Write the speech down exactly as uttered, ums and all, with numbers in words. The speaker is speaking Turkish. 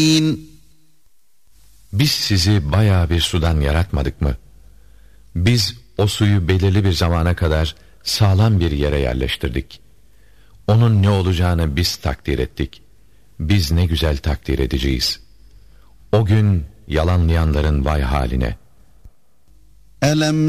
Biz sizi bayağı bir sudan yaratmadık mı? Biz o suyu belirli bir zamana kadar sağlam bir yere yerleştirdik. Onun ne olacağını biz takdir ettik. Biz ne güzel takdir edeceğiz. O gün yalanlayanların vay haline. Elem